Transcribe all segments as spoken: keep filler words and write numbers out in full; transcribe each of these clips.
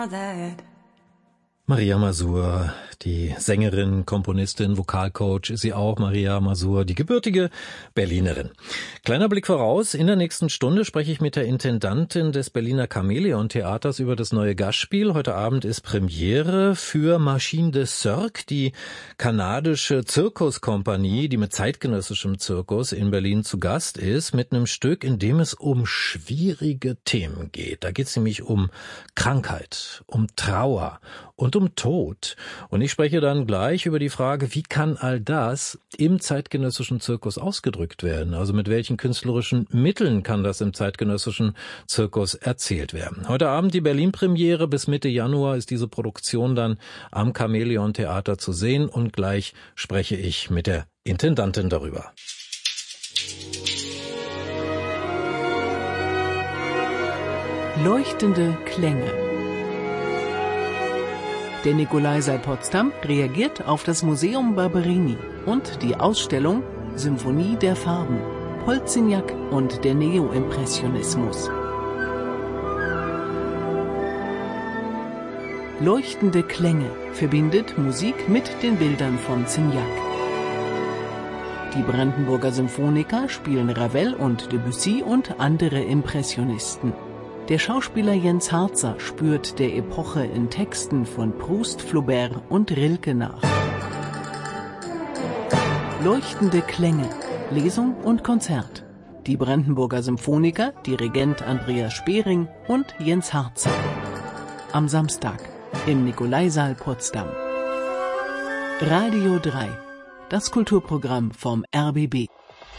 Maria Mazur, die Sängerin, Komponistin, Vokalcoach ist sie auch. Maria Mazur, die gebürtige Berlinerin. Kleiner Blick voraus. In der nächsten Stunde spreche ich mit der Intendantin des Berliner Chamäleon-Theaters über das neue Gastspiel. Heute Abend ist Premiere für Machine de Cirque, die kanadische Zirkuskompanie, die mit zeitgenössischem Zirkus in Berlin zu Gast ist, mit einem Stück, in dem es um schwierige Themen geht. Da geht es nämlich um Krankheit, um Trauer und um Tod. Und ich spreche dann gleich über die Frage, wie kann all das im zeitgenössischen Zirkus ausgedrückt werden? Also mit welchen künstlerischen Mitteln kann das im zeitgenössischen Zirkus erzählt werden? Heute Abend die Berlin-Premiere. Bis Mitte Januar ist diese Produktion dann am Chamäleon-Theater zu sehen. Und gleich spreche ich mit der Intendantin darüber. Leuchtende Klänge. Der Nikolaisaal Potsdam reagiert auf das Museum Barberini und die Ausstellung Symphonie der Farben, Polzignac und der Neoimpressionismus. Leuchtende Klänge verbindet Musik mit den Bildern von Signac. Die Brandenburger Symphoniker spielen Ravel und Debussy und andere Impressionisten. Der Schauspieler Jens Harzer spürt der Epoche in Texten von Proust, Flaubert und Rilke nach. Leuchtende Klänge, Lesung und Konzert. Die Brandenburger Symphoniker, Dirigent Andreas Spering und Jens Harzer. Am Samstag im Nikolaisaal Potsdam. Radio drei, das Kulturprogramm vom R B B.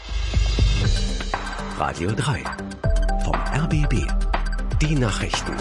Radio drei vom R B B. Die Nachrichten.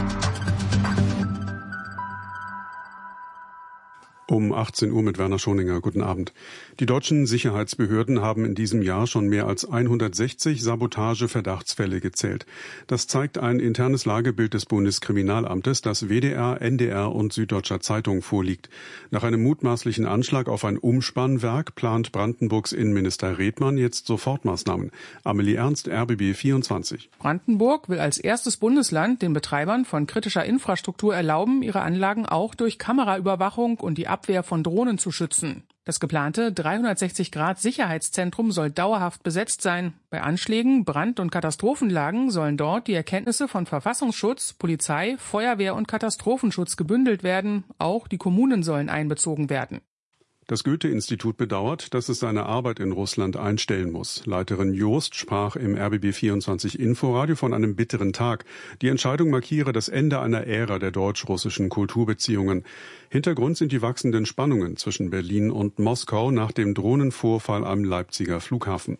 Um achtzehn Uhr mit Werner Schoninger. Guten Abend. Die deutschen Sicherheitsbehörden haben in diesem Jahr schon mehr als hundertsechzig Sabotage-Verdachtsfälle gezählt. Das zeigt ein internes Lagebild des Bundeskriminalamtes, das W D R, N D R und Süddeutscher Zeitung vorliegt. Nach einem mutmaßlichen Anschlag auf ein Umspannwerk plant Brandenburgs Innenminister Redmann jetzt Sofortmaßnahmen. Amelie Ernst, R B B vierundzwanzig. Brandenburg will als erstes Bundesland den Betreibern von kritischer Infrastruktur erlauben, ihre Anlagen auch durch Kameraüberwachung und die Abwehr von Drohnen zu schützen. Das geplante dreihundertsechzig Grad Sicherheitszentrum soll dauerhaft besetzt sein. Bei Anschlägen, Brand- und Katastrophenlagen sollen dort die Erkenntnisse von Verfassungsschutz, Polizei, Feuerwehr und Katastrophenschutz gebündelt werden. Auch die Kommunen sollen einbezogen werden. Das Goethe-Institut bedauert, dass es seine Arbeit in Russland einstellen muss. Leiterin Jost sprach im R B B vierundzwanzig Inforadio von einem bitteren Tag. Die Entscheidung markiere das Ende einer Ära der deutsch-russischen Kulturbeziehungen. Hintergrund sind die wachsenden Spannungen zwischen Berlin und Moskau nach dem Drohnenvorfall am Leipziger Flughafen.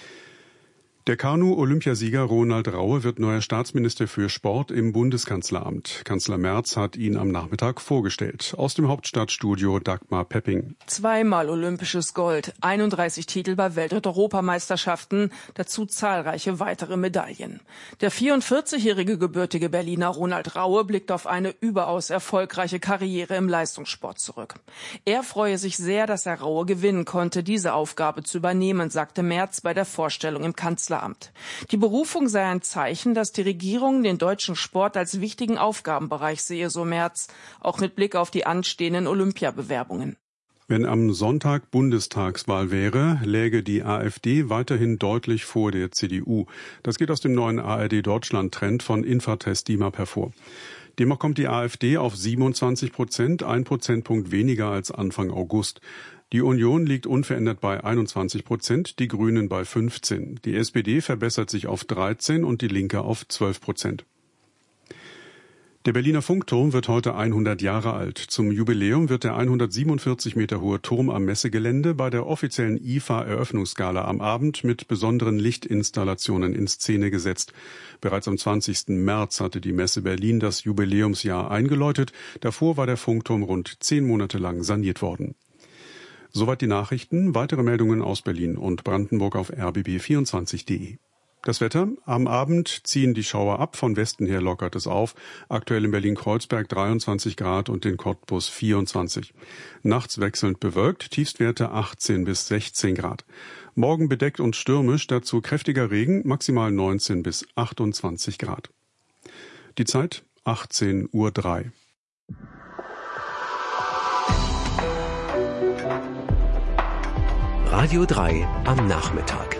Der Kanu-Olympiasieger Ronald Raue wird neuer Staatsminister für Sport im Bundeskanzleramt. Kanzler Merz hat ihn am Nachmittag vorgestellt. Aus dem Hauptstadtstudio Dagmar Pepping. Zweimal olympisches Gold, einunddreißig Titel bei Welt- und Europameisterschaften, dazu zahlreiche weitere Medaillen. Der vierundvierzigjährige gebürtige Berliner Ronald Raue blickt auf eine überaus erfolgreiche Karriere im Leistungssport zurück. Er freue sich sehr, dass er Raue gewinnen konnte, diese Aufgabe zu übernehmen, sagte Merz bei der Vorstellung im Kanzleramt. Die Berufung sei ein Zeichen, dass die Regierung den deutschen Sport als wichtigen Aufgabenbereich sehe, so Merz, auch mit Blick auf die anstehenden Olympiabewerbungen. Wenn am Sonntag Bundestagswahl wäre, läge die AfD weiterhin deutlich vor der C D U. Das geht aus dem neuen A R D-Deutschland-Trend von Infratest D I M A P hervor. Demnach kommt die AfD auf siebenundzwanzig Prozent, ein Prozentpunkt weniger als Anfang August. Die Union liegt unverändert bei einundzwanzig Prozent, die Grünen bei fünfzehn. Die S P D verbessert sich auf dreizehn und die Linke auf zwölf Prozent. Der Berliner Funkturm wird heute hundert Jahre alt. Zum Jubiläum wird der hundertsiebenundvierzig Meter hohe Turm am Messegelände bei der offiziellen I F A-Eröffnungsgala am Abend mit besonderen Lichtinstallationen in Szene gesetzt. Bereits am zwanzigsten März hatte die Messe Berlin das Jubiläumsjahr eingeläutet. Davor war der Funkturm rund zehn Monate lang saniert worden. Soweit die Nachrichten. Weitere Meldungen aus Berlin und Brandenburg auf r b b vierundzwanzig punkt de. Das Wetter. Am Abend ziehen die Schauer ab. Von Westen her lockert es auf. Aktuell in Berlin-Kreuzberg dreiundzwanzig Grad und in Cottbus vierundzwanzig. Nachts wechselnd bewölkt. Tiefstwerte achtzehn bis sechzehn Grad. Morgen bedeckt und stürmisch. Dazu kräftiger Regen. Maximal neunzehn bis achtundzwanzig Grad. Die Zeit achtzehn Uhr drei. Radio drei am Nachmittag.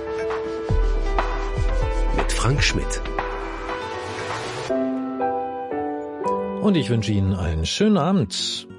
Mit Frank Schmidt. Und ich wünsche Ihnen einen schönen Abend.